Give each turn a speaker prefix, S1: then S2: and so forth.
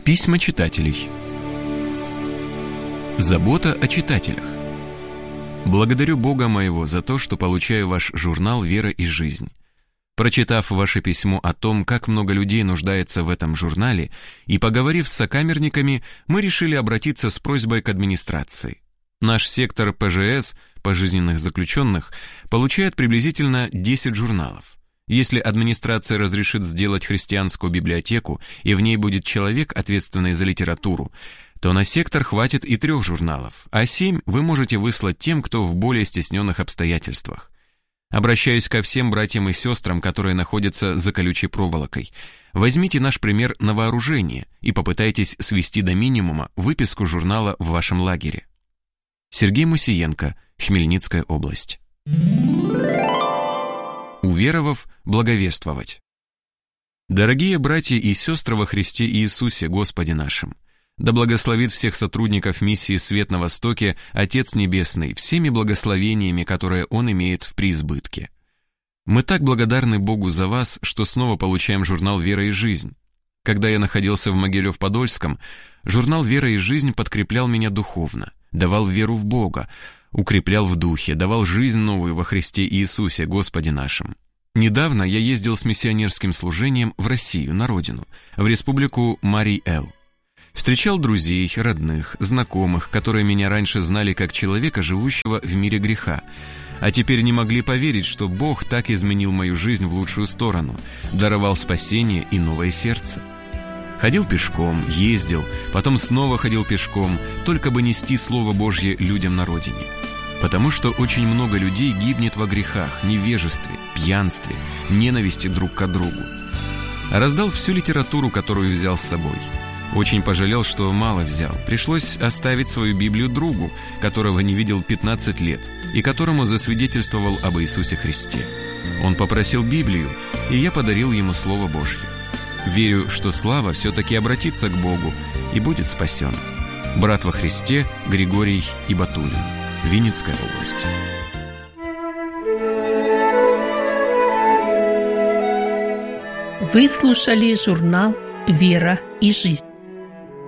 S1: Письма читателей. Забота о читателях. Благодарю Бога моего за то, что получаю ваш журнал «Вера и жизнь». Прочитав ваше письмо о том, как много людей нуждается в этом журнале, и поговорив с сокамерниками, мы решили обратиться с просьбой к администрации. Наш сектор ПЖС, пожизненных заключенных, получает приблизительно 10 журналов. Если администрация разрешит сделать христианскую библиотеку, и в ней будет человек, ответственный за литературу, то на сектор хватит и 3 журналов, а 7 вы можете выслать тем, кто в более стесненных обстоятельствах. Обращаюсь ко всем братьям и сестрам, которые находятся за колючей проволокой. Возьмите наш пример на вооружение и попытайтесь свести до минимума выписку журнала в вашем лагере. Сергей Мусиенко, Хмельницкая область. Уверовав, благовествовать. Дорогие братья и сестры во Христе Иисусе, Господе нашим, да благословит всех сотрудников миссии «Свет на Востоке» Отец Небесный всеми благословениями, которые Он имеет в преизбытке. Мы так благодарны Богу за вас, что снова получаем журнал «Вера и жизнь». Когда я находился в Могилев-Подольском, журнал «Вера и жизнь» подкреплял меня духовно, давал веру в Бога, укреплял в духе, давал жизнь новую во Христе Иисусе, Господе нашим. Недавно я ездил с миссионерским служением в Россию, на родину, в республику Марий-Эл. Встречал друзей, родных, знакомых, которые меня раньше знали как человека, живущего в мире греха, а теперь не могли поверить, что Бог так изменил мою жизнь в лучшую сторону, даровал спасение и новое сердце. Ходил пешком, ездил, потом снова ходил пешком, только бы нести Слово Божье людям на родине. Потому что очень много людей гибнет во грехах, невежестве, пьянстве, ненависти друг к другу. Раздал всю литературу, которую взял с собой. Очень пожалел, что мало взял. Пришлось оставить свою Библию другу, которого не видел 15 лет, и которому засвидетельствовал об Иисусе Христе. Он попросил Библию, и я подарил ему Слово Божье. Верю, что Слава все-таки обратится к Богу и будет спасен. Брат во Христе Григорий Ибатуллин, Винницкая область.
S2: Вы слушали журнал «Вера и жизнь».